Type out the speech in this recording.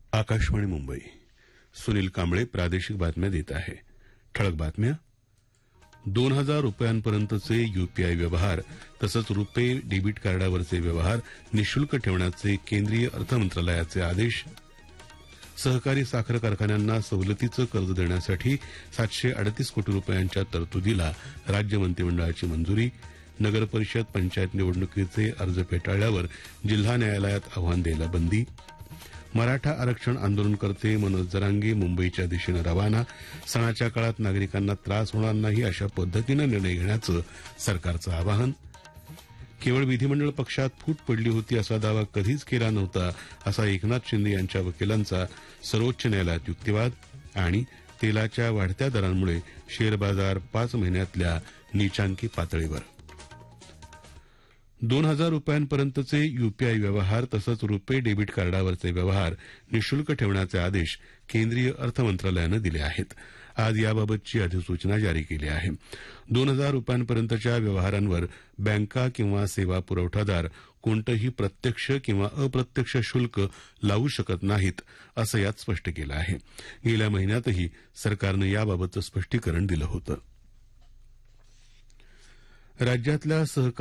आकाशवाणी मुंबई. सुनील कांबळे प्रादेशिक बातम्या देत आहे. ठळक बातम्या. 2000 रुपयांपर्यंतचे यूपीआय व्यवहार तसंच रुपे डेबिट कार्डावरचे व्यवहार निःशुल्क ठेवण्याचे केंद्रीय अर्थमंत्रालयाचे आदेश. सहकारी साखर कारखान्यांना सवलतीचं कर्ज देण्यासाठी 738 कोटी रुपयांच्या तरतुदीला राज्य मंत्रिमंडळाची मंजुरी. नगरपरिषद पंचायत निवडणुकीचे अर्ज फेटाळल्यावर जिल्हा न्यायालयात आव्हान द्यायला बंदी. मराठा आरक्षण आंदोलनकर्ते मनोज जरांगे मुंबईच्या दिशेनं रवाना. सणाच्या काळात नागरिकांना त्रास होणार नाही अशा पद्धतीनं निर्णय घेण्याचं सरकारचं आवाहन. केवळ विधिमंडळ पक्षात फूट पडली होती असा दावा कधीच केला नव्हता असा एकनाथ शिंदे यांच्या वकिलांचा सर्वोच्च न्यायालयात युक्तिवाद. आणि तेलाच्या वाढत्या दरांमुळे शेअर बाजार 5 महिन्यातल्या नीचांकी पातळीवर. 2000 रुपयांपर्यंतचे यूपीआय व्यवहार तसंच रुपे डेबिट कार्डावरचे व्यवहार निःशुल्क ठेवण्याचे आदेश केंद्रीय अर्थमंत्रालयानं दिले आहेत. आज याबाबतची अधिसूचना जारी केली आहे. 2000 रुपयांपर्यंतच्या व्यवहारांवर बँका किंवा सेवा पुरवठादार कोणतंही प्रत्यक्ष किंवा अप्रत्यक्ष शुल्क लावू शकत नाहीत असं यात स्पष्ट केलं आहे. गेल्या महिन्यातही सरकारनं याबाबतचं स्पष्टीकरण दिलं होतं. राज्यातल्या सहकार